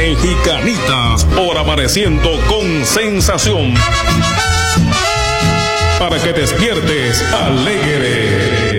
Mexicanitas, por Amaneciendo con Sensación. Para que despiertes alegre.